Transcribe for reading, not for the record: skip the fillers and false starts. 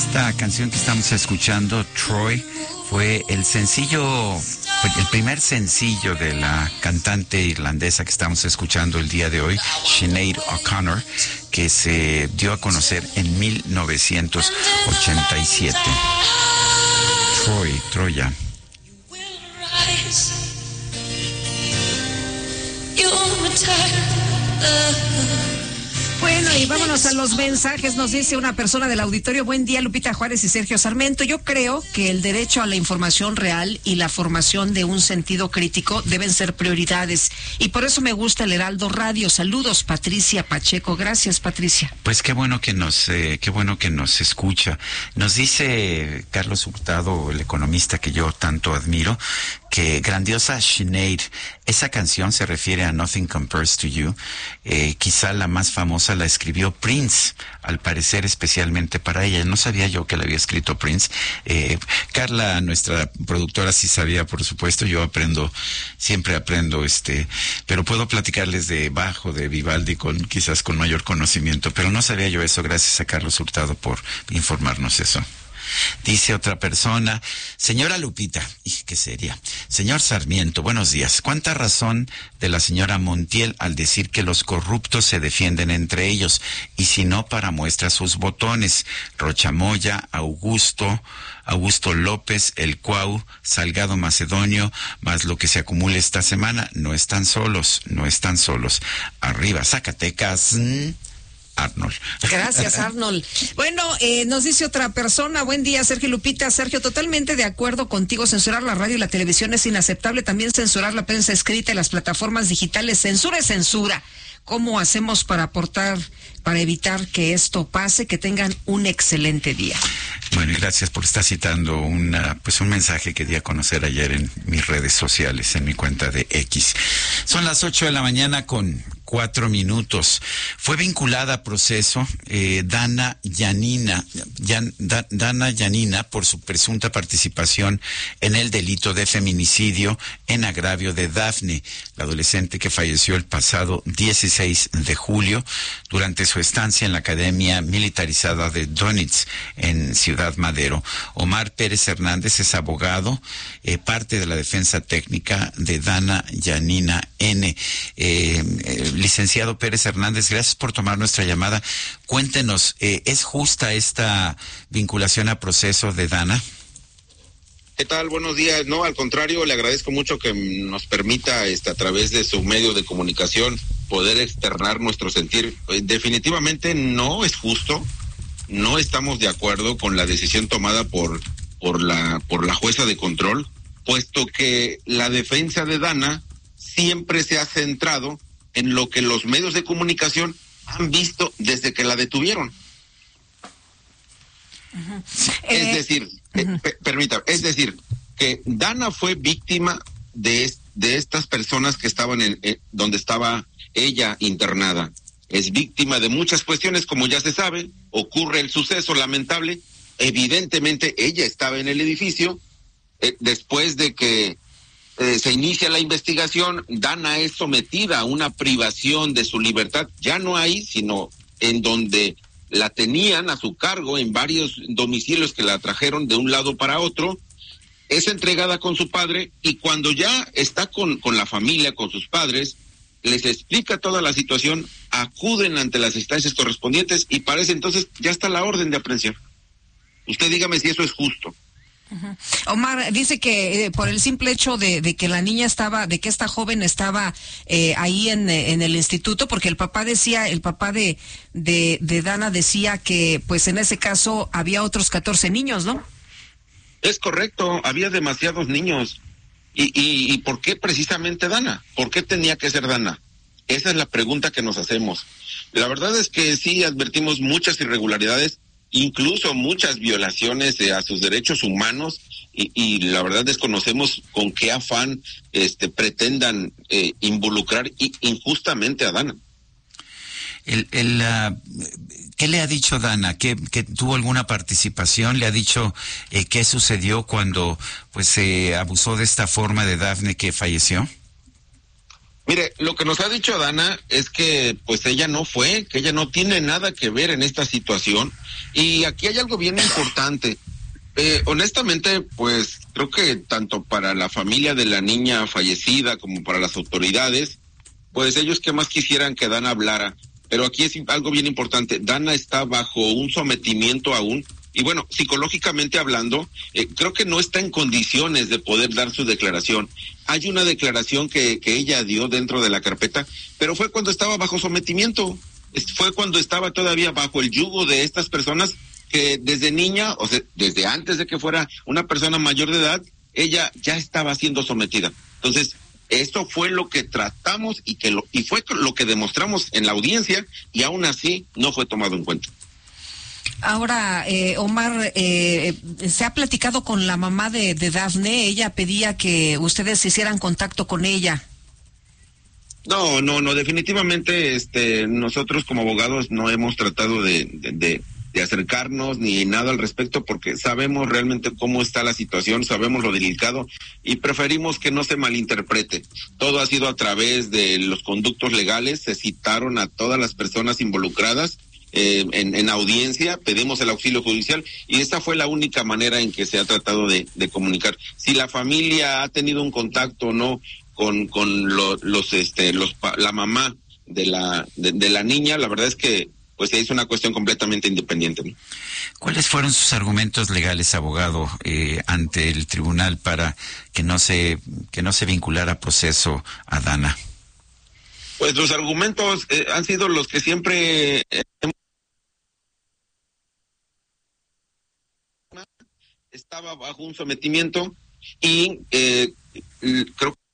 Esta canción que estamos escuchando, Troy, fue el primer sencillo de la cantante irlandesa que estamos escuchando el día de hoy, Sinead O'Connor, que se dio a conocer en 1987. Troya. Bueno, y vámonos a los mensajes. Nos dice una persona del auditorio: buen día, Lupita Juárez y Sergio Sarmiento. Yo creo que el derecho a la información real y la formación de un sentido crítico deben ser prioridades, y por eso me gusta el Heraldo Radio. Saludos, Patricia Pacheco. Gracias, Patricia. Pues qué bueno que nos escucha. Nos dice Carlos Hurtado, el economista que yo tanto admiro, que grandiosa Sinead, esa canción se refiere a Nothing Compares to You. Quizá la más famosa la escribió Prince, al parecer especialmente para ella. No sabía yo que la había escrito Prince. Carla, nuestra productora, sí sabía, por supuesto. Yo siempre aprendo, pero puedo platicarles de Bach, de Vivaldi, quizás con mayor conocimiento, pero no sabía yo eso. Gracias a Carlos Hurtado por informarnos eso. Dice otra persona: señora Lupita, qué seria. Señor Sarmiento, buenos días. ¿Cuánta razón de la señora Montiel al decir que los corruptos se defienden entre ellos? Y si no, para muestra sus botones: Rocha Moya, Augusto López, El Cuau, Salgado Macedonio, más lo que se acumule esta semana. No están solos. Arriba, Zacatecas. Arnold. Gracias, Arnold. Bueno, nos dice otra persona: buen día, Sergio y Lupita. Sergio, totalmente de acuerdo contigo. Censurar la radio y la televisión es inaceptable. También censurar la prensa escrita y las plataformas digitales. Censura es censura. ¿Cómo hacemos para evitar que esto pase? Que tengan un excelente día. Bueno, y gracias por estar citando un mensaje que di a conocer ayer en mis redes sociales, en mi cuenta de X. Son las 8:04 a.m. Fue vinculada a proceso Dana Yanina por su presunta participación en el delito de feminicidio en agravio de Dafne, la adolescente que falleció el pasado 16 de julio durante su estancia en la Academia Militarizada de Donetsk en Ciudad Madero. Omar Pérez Hernández es abogado, parte de la defensa técnica de Dana Yanina N. Licenciado Pérez Hernández, gracias por tomar nuestra llamada. Cuéntenos, ¿es justa esta vinculación a proceso de Dana? ¿Qué tal? Buenos días. No, al contrario, le agradezco mucho que nos permita a través de su medio de comunicación poder externar nuestro sentir. Definitivamente no es justo. No estamos de acuerdo con la decisión tomada por la jueza de control, puesto que la defensa de Dana siempre se ha centrado en lo que los medios de comunicación han visto desde que la detuvieron. Uh-huh. Es decir, permítame, es decir, que Dana fue víctima de estas personas que estaban donde estaba ella internada. Es víctima de muchas cuestiones, como ya se sabe. Ocurre el suceso lamentable. Evidentemente ella estaba en el edificio. Después de que se inicia la investigación, Dana es sometida a una privación de su libertad, ya no ahí, sino en donde la tenían a su cargo en varios domicilios que la trajeron de un lado para otro. Es entregada con su padre, y cuando ya está con la familia, con sus padres, les explica toda la situación, acuden ante las instancias correspondientes y parece entonces ya está la orden de aprehensión. Usted dígame si eso es justo. Uh-huh. Omar dice que por el simple hecho de que la niña de que esta joven estaba ahí en el instituto, porque el papá de Dana decía que pues en ese caso había otros 14 niños, ¿no? Es correcto, había demasiados niños. ¿Y por qué precisamente Dana? ¿Por qué tenía que ser Dana? Esa es la pregunta que nos hacemos. La verdad es que sí advertimos muchas irregularidades, incluso muchas violaciones a sus derechos humanos, y la verdad desconocemos con qué afán pretendan involucrar injustamente a Dana. ¿Qué le ha dicho Dana? ¿Que tuvo alguna participación? ¿Le ha dicho qué sucedió cuando pues se abusó de esta forma de Dafne que falleció? Mire, lo que nos ha dicho Dana es que pues ella no fue, que ella no tiene nada que ver en esta situación. Y aquí hay algo bien importante. Honestamente, pues creo que tanto para la familia de la niña fallecida como para las autoridades, pues ellos que más quisieran que Dana hablara. Pero aquí es algo bien importante. Dana está bajo un sometimiento aún. Y bueno, psicológicamente hablando, creo que no está en condiciones de poder dar su declaración. Hay una declaración que ella dio dentro de la carpeta, pero fue cuando estaba bajo sometimiento. Fue cuando estaba todavía bajo el yugo de estas personas que desde niña, o sea, desde antes de que fuera una persona mayor de edad, ella ya estaba siendo sometida. Entonces, esto fue lo que tratamos y fue lo que demostramos en la audiencia, y aún así no fue tomado en cuenta. Ahora, Omar, se ha platicado con la mamá de Dafne. Ella pedía que ustedes hicieran contacto con ella. No, definitivamente, nosotros como abogados no hemos tratado de acercarnos ni nada al respecto, porque sabemos realmente cómo está la situación, sabemos lo delicado y preferimos que no se malinterprete. Todo ha sido a través de los conductos legales, se citaron a todas las personas involucradas en audiencia, pedimos el auxilio judicial y esta fue la única manera en que se ha tratado de comunicar. Si la familia ha tenido un contacto o no con la mamá de la niña, la verdad es que pues es una cuestión completamente independiente, ¿no? ¿Cuáles fueron sus argumentos legales, abogado, ante el tribunal para que no se vinculara a proceso a Dana? Pues los argumentos han sido los que siempre estaba bajo un sometimiento y creo